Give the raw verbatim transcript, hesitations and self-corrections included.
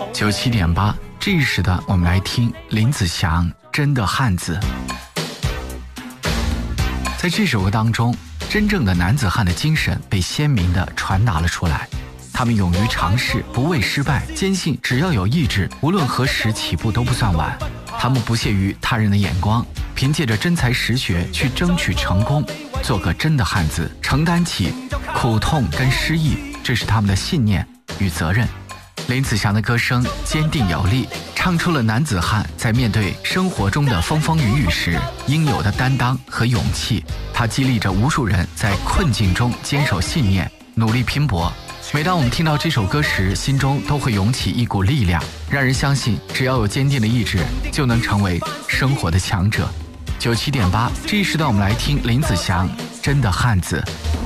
九七点八，这一时段我们来听林子祥《真的汉子》。在这首歌当中，真正的男子汉的精神被鲜明地传达了出来。他们勇于尝试，不畏失败，坚信只要有意志，无论何时起步都不算晚。他们不屑于他人的眼光，凭借着真才实学去争取成功，做个真的汉子，承担起苦痛跟失意，这是他们的信念与责任。林子祥的歌声坚定有力，唱出了男子汉在面对生活中的风风雨雨时应有的担当和勇气。他激励着无数人在困境中坚守信念，努力拼搏。每当我们听到这首歌时，心中都会涌起一股力量，让人相信只要有坚定的意志，就能成为生活的强者。九七点八，这一时段我们来听林子祥《真的汉子》。